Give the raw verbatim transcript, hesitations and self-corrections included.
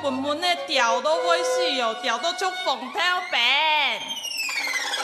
根本的调都袂死哦，调到足风头病。